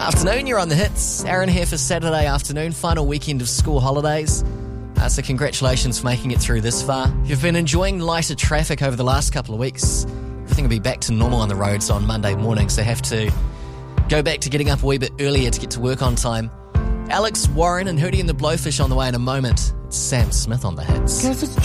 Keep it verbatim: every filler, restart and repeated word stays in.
Afternoon, you're on the hits. Aaron here for Saturday afternoon, final weekend of school holidays. Uh, so congratulations for making it through this far. If you've been enjoying lighter traffic over the last couple of weeks, everything will be back to normal on the roads on Monday morning, so have to go back to getting up a wee bit earlier to get to work on time. Alex Warren and Hootie and the Blowfish on the way in a moment. It's Sam Smith on the hits.